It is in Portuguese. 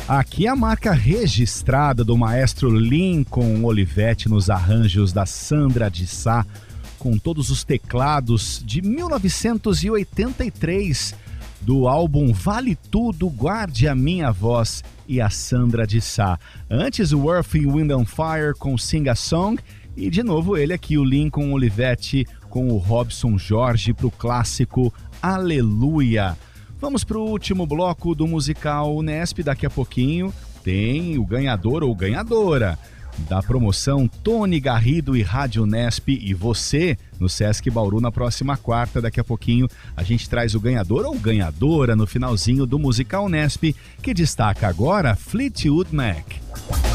Aqui a marca registrada do maestro Lincoln Olivetti nos arranjos da Sandra de Sá, com todos os teclados de 1983, do álbum Vale Tudo, Guarde a Minha Voz e a Sandra de Sá. Antes o Earth, Wind and Fire com Sing a Song e de novo ele aqui, o Lincoln Olivetti com o Robson Jorge para o clássico Aleluia. Vamos para o último bloco do musical Unesp. Daqui a pouquinho tem o ganhador ou ganhadora da promoção Tony Garrido e Rádio Unesp e você no Sesc Bauru na próxima quarta. Daqui a pouquinho a gente traz o ganhador ou ganhadora no finalzinho do musical Unesp, que destaca agora Fleetwood Mac.